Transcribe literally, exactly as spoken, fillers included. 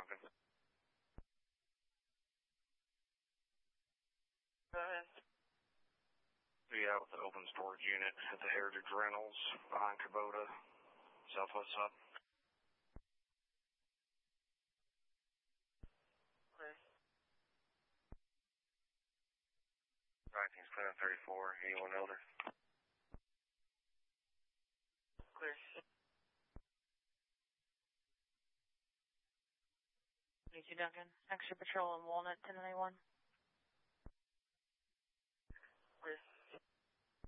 Duncan. Go ahead. Be out with the open storage unit at the Heritage Rentals behind Kubota, southwest side. Clear. Vikings clear on thirty-four, anyone elder? Clear. twenty-two Duncan. Extra patrol on Walnut, ten ninety-one.